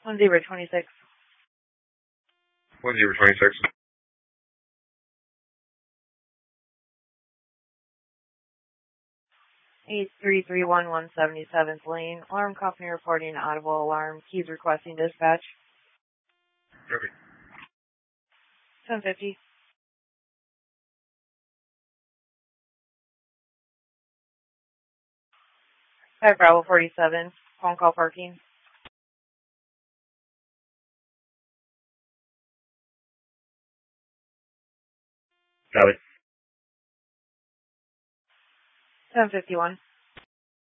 1026. 1026. 8331 Lane. Alarm company reporting audible alarm. Keys requesting dispatch. Okay. 1050. 5 Bravo 47. Phone call parking. Got it. 1051.